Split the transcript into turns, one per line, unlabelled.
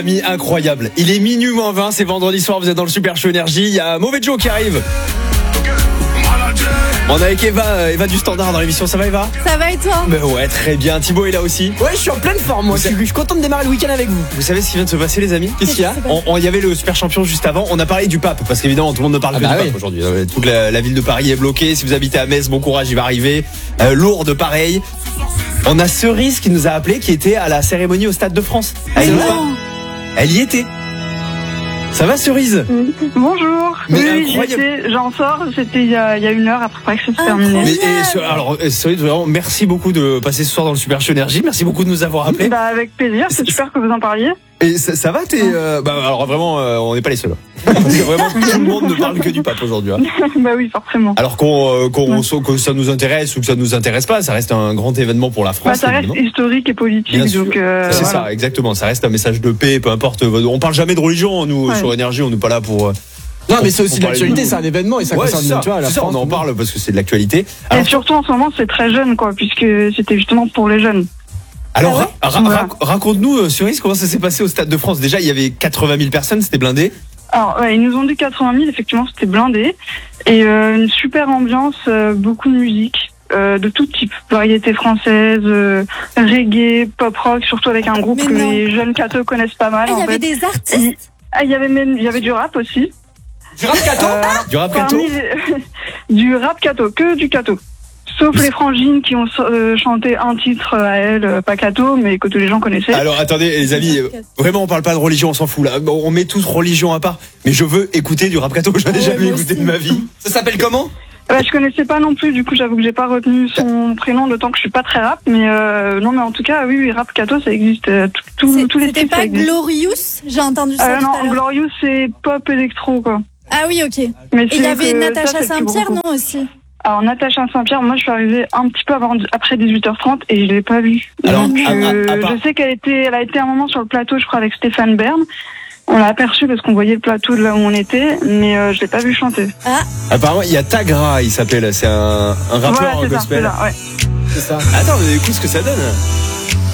Ami incroyable. Il est minuit moins 20, c'est vendredi soir, vous êtes dans le Super Show Énergie. Il y a Mauvais Joe qui arrive. On est avec Eva du Standard dans l'émission. Ça va, Eva?
Ça va et toi?
Ouais, très bien. Thibaut est là aussi.
Ouais, je suis en pleine forme, moi. Je suis content de démarrer le week-end avec vous.
Vous savez ce qui vient de se passer, les amis?
Qu'est-ce qu'il y a?
Il y avait le Super Champion juste avant. On a parlé du pape parce qu'évidemment tout le monde ne parle que du pape aujourd'hui. Toute la ville de Paris est bloquée. Si vous habitez à Metz, bon courage, il va arriver. Lourdes, pareil. On a Cerise qui nous a appelé, qui était à la cérémonie au Stade de France. Elle y était. Ça va, Cerise?
Bonjour.
Mais
oui, j'en sors, c'était il y a une heure après que c'est terminé.
Cerise, vraiment, merci beaucoup de passer ce soir dans le Super Show Énergie. Merci beaucoup de nous avoir appelés.
Bah, avec plaisir, c'est super que vous en parliez.
Et ça va, alors vraiment, on n'est pas les seuls. Parce que vraiment, tout le monde ne parle que du pape aujourd'hui. Hein.
Bah oui, forcément.
Alors que ça nous intéresse ou que ça nous intéresse pas, ça reste un grand événement pour la France.
Bah, ça reste historique et politique.
Bien
donc,
c'est ça, exactement. Ça reste un message de paix, peu importe. On parle jamais de religion, nous, sur Énergie, on n'est pas là pour...
Non, mais c'est aussi de l'actualité, c'est un événement et ça concerne
la
France.
On en parle parce que c'est de l'actualité.
Et surtout en ce moment, c'est très jeune, quoi, puisque c'était justement pour les jeunes.
Alors, raconte-nous, Cerise, comment ça s'est passé au Stade de France. Déjà, il y avait 80 000 personnes, c'était blindé.
Alors, ils nous ont dit 80 000, effectivement, c'était blindé. Et une super ambiance, beaucoup de musique, de tout type. Variété française, reggae, pop rock, surtout avec un groupe que les jeunes cathos connaissent pas mal.
Il y avait des artistes.
Il y avait du rap aussi.
Du rap catho?
Du rap catho?
Du rap catho, que du catho. Sauf les frangines qui ont chanté un titre à elles, pas catho, mais que tous les gens connaissaient. Alors
attendez les amis, vraiment on parle pas de religion, on s'en fout là. On met tous religion à part. Mais je veux écouter du rap catho, j'en ai jamais écouté de ma vie. Ça s'appelle comment?
Je connaissais pas non plus, du coup j'avoue que j'ai pas retenu son prénom, d'autant que je suis pas très rap, mais non, mais en tout cas oui, rap catho ça existe, tous les styles.
C'était pas Glorious, j'ai entendu ça tout à l'heure.
Non, Glorious c'est pop électro quoi.
Ah oui, ok.
Mais
et il y avait Natacha Saint-Pierre, non, aussi? Alors
Natacha Saint-Pierre, moi je suis arrivée un petit peu après 18h30 et je l'ai pas vue. Donc je sais elle a été un moment sur le plateau, je crois, avec Stéphane Bern. On l'a aperçu parce qu'on voyait le plateau de là où on était, mais je l'ai pas vu chanter.
Apparemment, il y a Tagra, il s'appelle, c'est un rappeur gospel.
C'est ça.
Attends, mais écoute ce que ça donne.